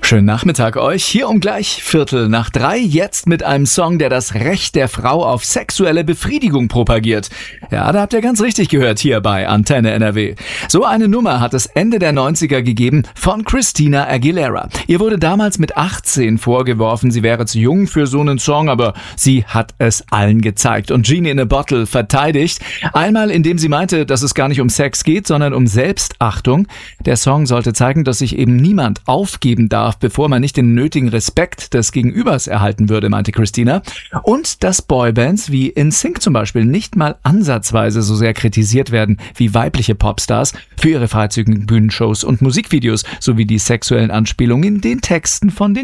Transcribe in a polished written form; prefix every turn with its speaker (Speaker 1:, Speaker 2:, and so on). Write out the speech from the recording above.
Speaker 1: Schönen Nachmittag euch. Hier um gleich 3:15. Jetzt mit einem Song, der das Recht der Frau auf sexuelle Befriedigung propagiert. Ja, da habt ihr ganz richtig gehört hier bei Antenne NRW. So eine Nummer hat es Ende der 90er gegeben von Christina Aguilera. Ihr wurde damals mit 18 vorgeworfen, sie wäre zu jung für so einen Song, aber sie hat es allen gezeigt und Genie in a Bottle verteidigt. Einmal, indem sie meinte, dass es gar nicht um Sex geht, sondern um Selbstachtung. Der Song sollte zeigen, dass sich eben niemand aufgeben darf, bevor man nicht den nötigen Respekt des Gegenübers erhalten würde, meinte Christina. Und dass Boybands wie NSYNC zum Beispiel nicht mal ansatzweise so sehr kritisiert werden wie weibliche Popstars für ihre freizügigen Bühnenshows und Musikvideos sowie die sexuellen Anspielungen in den Texten von den